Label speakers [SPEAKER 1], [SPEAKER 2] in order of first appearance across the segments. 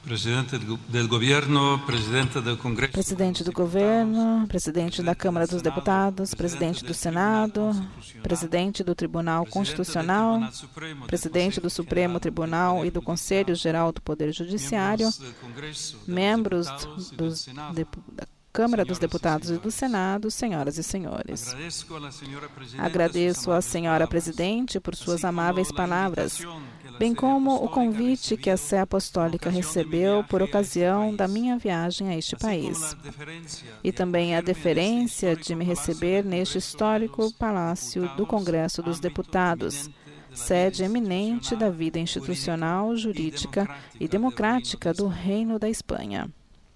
[SPEAKER 1] Presidente do Governo, Presidente do Congresso.
[SPEAKER 2] Presidente do Governo, Presidente da Câmara dos Deputados, Presidente do Senado, Presidente do Tribunal Constitucional, Presidente do Supremo Tribunal e do Conselho Geral do Poder Judiciário, membros da Câmara dos Deputados e do Senado, senhoras e senhores. Agradeço à senhora Presidente por suas amáveis palavras, bem como o convite que a Sé Apostólica recebeu por ocasião da minha viagem a este país, e também a deferência de me receber neste histórico Palácio do Congresso dos Deputados, sede eminente da vida institucional, jurídica e democrática do Reino da Espanha.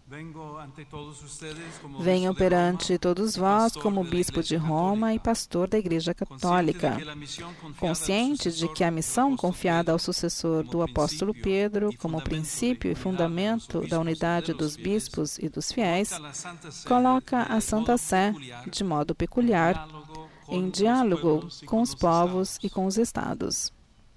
[SPEAKER 2] Venho perante todos vós como bispo de Roma e pastor da Igreja Católica, consciente de que a missão confiada ao sucessor do apóstolo Pedro, como princípio e fundamento da unidade dos bispos e dos fiéis, coloca a Santa Sé, de modo peculiar, em diálogo com os povos e com os estados.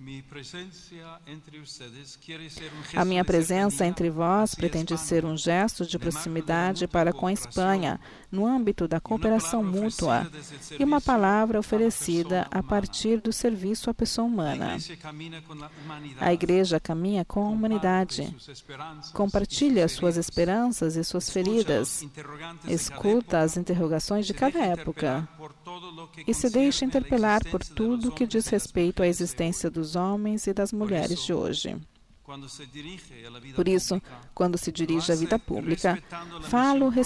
[SPEAKER 2] A minha presença entre vós pretende ser um gesto de proximidade para com a Espanha, no âmbito da cooperação mútua, e uma palavra oferecida a partir do serviço à pessoa humana. A Igreja caminha com a humanidade, compartilha suas esperanças e suas feridas, escuta as interrogações de cada época e se deixa interpelar por tudo que diz respeito à existência dos homens e das mulheres de hoje. Por isso, quando se dirige à vida pública, falo